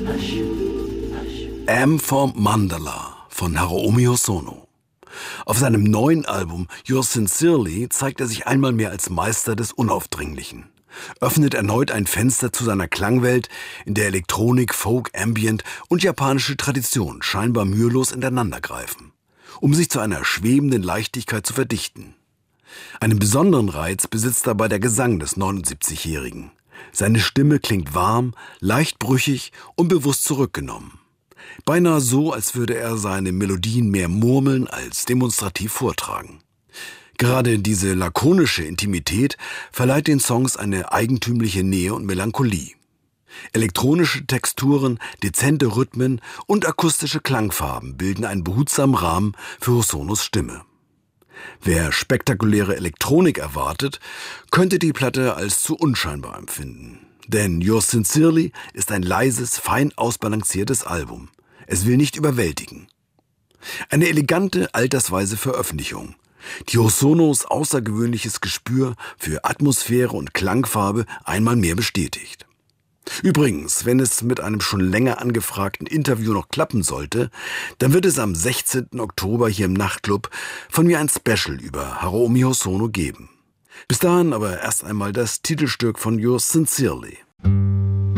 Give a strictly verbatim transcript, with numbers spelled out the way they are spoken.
M for Mandala von Haruomi Hosono. Auf seinem neuen Album Yours Sincerely zeigt er sich einmal mehr als Meister des Unaufdringlichen, öffnet erneut ein Fenster zu seiner Klangwelt, in der Elektronik, Folk, Ambient und japanische Tradition scheinbar mühelos ineinandergreifen, um sich zu einer schwebenden Leichtigkeit zu verdichten. Einen besonderen Reiz besitzt dabei der Gesang des neunundsiebzigjährigen. Seine Stimme klingt warm, leicht brüchig und bewusst zurückgenommen. Beinahe so, als würde er seine Melodien mehr murmeln als demonstrativ vortragen. Gerade diese lakonische Intimität verleiht den Songs eine eigentümliche Nähe und Melancholie. Elektronische Texturen, dezente Rhythmen und akustische Klangfarben bilden einen behutsamen Rahmen für Hosonos Stimme. Wer spektakuläre Elektronik erwartet, könnte die Platte als zu unscheinbar empfinden. Denn Yours Sincerely ist ein leises, fein ausbalanciertes Album. Es will nicht überwältigen. Eine elegante, altersweise Veröffentlichung, die Hosonos außergewöhnliches Gespür für Atmosphäre und Klangfarbe einmal mehr bestätigt. Übrigens, wenn es mit einem schon länger angefragten Interview noch klappen sollte, dann wird es am sechzehnten Oktober hier im Nachtclub von mir ein Special über Haruomi Hosono geben. Bis dahin aber erst einmal das Titelstück von Yours Sincerely.